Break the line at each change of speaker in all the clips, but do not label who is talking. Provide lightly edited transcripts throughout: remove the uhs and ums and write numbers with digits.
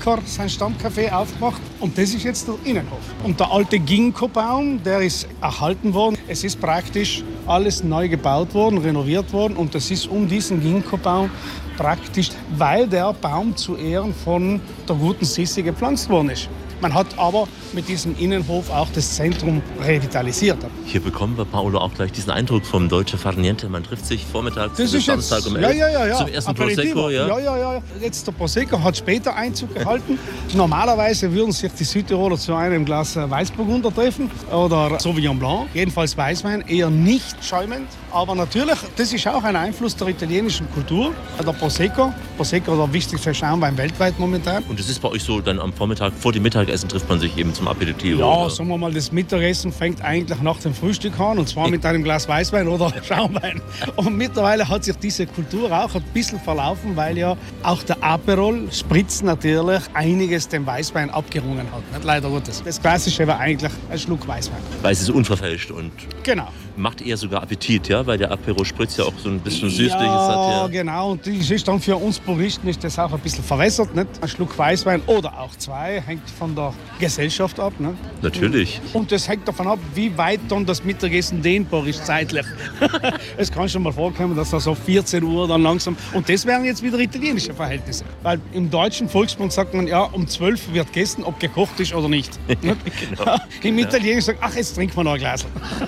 Bäcker sein Stammcafé aufgemacht und das ist jetzt der Innenhof. Und der alte Ginkgo-Baum, der ist erhalten worden. Es ist praktisch alles neu gebaut worden, renoviert worden und das ist um diesen Ginkgo-Baum praktisch, weil der Baum zu Ehren von der guten Sissi gepflanzt worden ist. Man hat aber mit diesem Innenhof auch das Zentrum revitalisiert.
Hier bekommen wir, Paolo, auch gleich diesen Eindruck vom Deutsche Farniente. Man trifft sich vormittags,
das ist
Samstag
jetzt,
um 11
ja.
zum ersten
Aperitivo.
Prosecco.
Ja. Jetzt der Prosecco hat später Einzug gehalten. Normalerweise würden sich die Südtiroler zu einem Glas Weißburgunder treffen oder Sauvignon Blanc. Jedenfalls Weißwein, eher nicht schäumend. Aber natürlich, das ist auch ein Einfluss der italienischen Kultur. Der Prosecco der wichtigste Schaumwein weltweit momentan.
Und das ist bei euch so, dann am Vormittag vor dem Mittagessen trifft man sich eben zum Aperitivo?
Ja,
oder?
sagen wir mal, das Mittagessen fängt eigentlich nach dem Frühstück an, und zwar mit einem Glas Weißwein oder Schaumwein. Und mittlerweile hat sich diese Kultur auch ein bisschen verlaufen, weil ja auch der Aperol Spritz natürlich einiges dem Weißwein abgerungen hat. Nicht? Leider Gottes. Das Klassische war eigentlich ein Schluck Weißwein.
Weil es ist unverfälscht und
Genau.
macht eher sogar Appetit, ja? Weil der Aperol Spritz ja auch so ein bisschen Süßliches
Ja,
hat. Ja,
genau. Und das ist dann für uns Puristen ist das auch ein bisschen verwässert. Nicht? Ein Schluck Weißwein oder auch zwei hängt von der Gesellschaft ab. Nicht?
Natürlich.
Und das hängt davon ab, wie weit dann das Mittagessen dehnbar ist zeitlich. Es kann schon mal vorkommen, dass das so 14 Uhr dann langsam... Und das wären jetzt wieder italienische Verhältnisse. Weil im deutschen Volksmund sagt man, ja, um 12 wird gegessen, ob gekocht ist oder nicht.
Genau.
Im Italienischen sagt, ach, jetzt trinken wir noch ein Glas.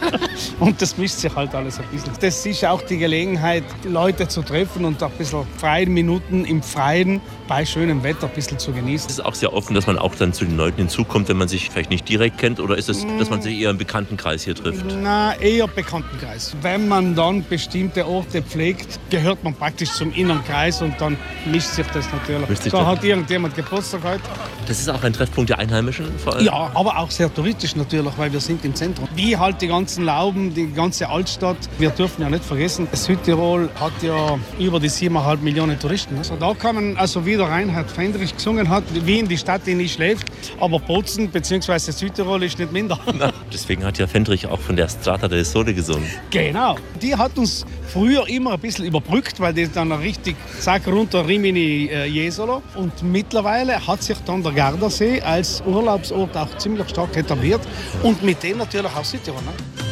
Und das mischt sich halt alles ein bisschen. Das ist auch die Gelegenheit, Leute zu treffen und ein bisschen freien Minuten im Freien bei schönem Wetter ein bisschen zu genießen.
Es ist auch sehr offen, dass man auch dann zu den Leuten hinzukommt, wenn man sich vielleicht nicht direkt kennt, oder ist es, dass man sich eher im Bekanntenkreis hier trifft?
Na, eher Bekanntenkreis. Wenn man dann bestimmte Orte pflegt, gehört man praktisch zum inneren Kreis und dann mischt sich das natürlich. Da hat irgendjemand Geburtstag heute.
Das ist auch ein Treffpunkt der Einheimischen vor allem?
Ja, aber auch sehr touristisch natürlich, weil wir sind im Zentrum. Wie halt die ganzen Lauben, die ganze Altstadt. Wir dürfen ja nicht vergessen, Südtirol hat ja über die 7,5 Millionen Touristen. Also da kann man, also wie der Reinhard Fendrich gesungen hat, Wien, die Stadt, die nie schläft, aber Bozen bzw. Südtirol ist nicht minder.
Na, deswegen hat ja Fendrich auch von der Strada del Sole gesungen.
Genau. Die hat uns früher immer ein bisschen überbrückt, weil die dann richtig zack runter Rimini Jesolo. Und mittlerweile hat sich dann der Gardasee als Urlaubsort auch ziemlich stark etabliert und mit dem natürlich auch Südtirol. Ne?